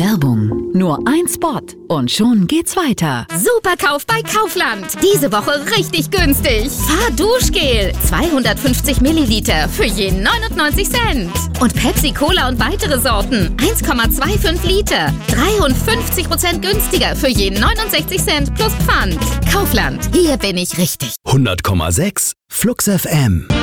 Werbung. Nur ein Spot und schon geht's weiter. Superkauf bei Kaufland. Diese Woche richtig günstig. Fahrduschgel 250 Milliliter für je 99 Cent. Und Pepsi Cola und weitere Sorten 1,25 Liter. 53% günstiger für je 69 Cent plus Pfand. Kaufland, hier bin ich richtig. 100,6 Flux FM.